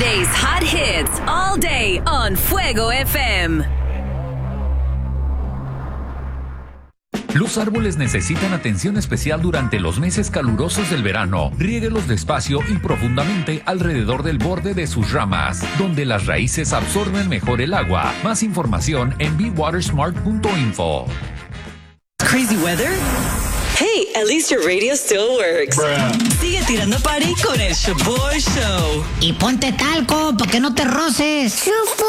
DJ's hot hits all day on Fuego FM. Los árboles necesitan atención especial durante los meses calurosos del verano. Riéguelos despacio y profundamente alrededor del borde de sus ramas, donde las raíces absorben mejor el agua. Más información en bewatersmart.info. Crazy weather? Hey, at least your radio still works. Sigue tirando party con el Shaboy Show. Y ponte talco para que no te roces.